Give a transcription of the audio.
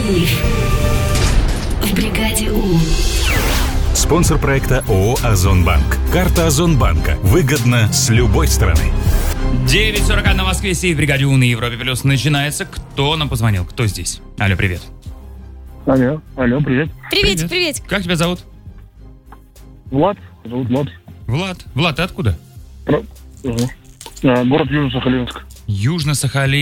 Сейф в бригаде У. Спонсор проекта ООО «Озонбанк». Карта Озонбанка. Выгодно с любой стороны. 9:41 на Москве, Сейф в бригаде У на Европе Плюс начинается. Кто нам позвонил? Кто здесь? Алло, привет. Алло, привет. Привет. Как тебя зовут? Влад, зовут Влад. Влад, ты откуда? Город Южно-Сахалинск. Южно-Сахалин.